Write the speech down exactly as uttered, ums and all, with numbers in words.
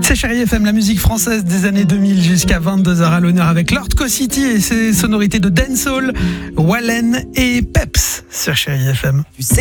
C'est Chérie F M, la musique française des années deux mille jusqu'à vingt-deux heures à l'honneur avec Lord Co-City et ses sonorités de dancehall, Wallen et Peps sur Chérie F M.